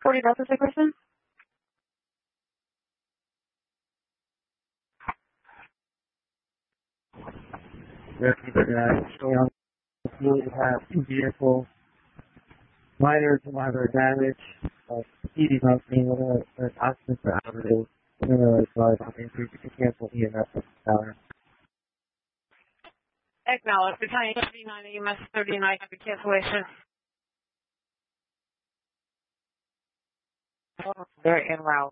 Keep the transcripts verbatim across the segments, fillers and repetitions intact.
forty Delta Six person? Rescue thirty-nine, showing on the field, you have two vehicles, minor to moderate damage. Uh, P D's on scene, whether there's occupants or operatives. Similar as far as increase, you can cancel E M S power. Acknowledge. Battalion thirty-nine, E M S thirty-nine, after cancellation. They're en route.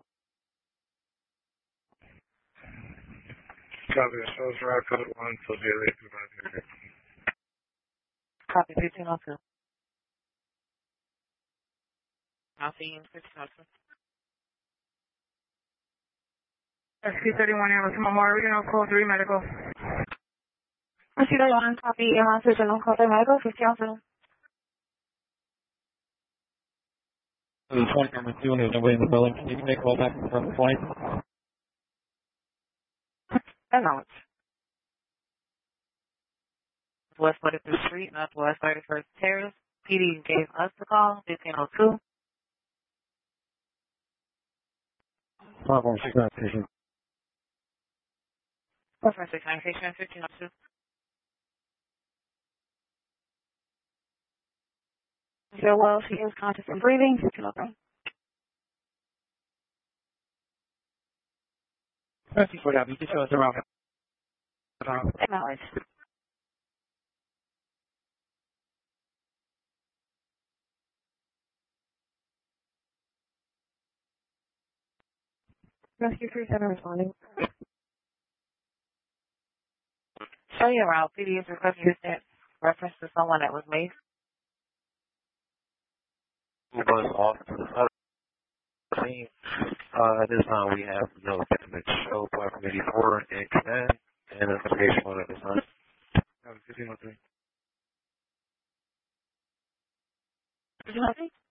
Copy, shows route code one, so daily two. Copy, fifteen oh two. I'll see you in fifteen oh two. S P thirty-one, Amherst Memorial, Regional Code three Medical. S P thirty-one, copy, Amherst Regional Code three Medical, fifteen oh two. This is twenty number two, and there's nobody in the building. Can you make a call back from the twenty? Acknowledge. West forty-fifth Street, Northwest thirty-first Terrace. P D gave us the call, fifteen oh two. Platform six nine station. Platform six nine station, fifteen oh two. So, well, she is conscious and breathing, fifteen oh three. Rescue for that, you can show us around. Acknowledge. Rescue three seven responding. Show you around. P D is requesting assistance reference to someone that was maced. Was off to the side scene. Uh, at this time, we have no damage. Show platform eighty-four in command and an investigation one at this time. fifteen oh three. fifteen oh three?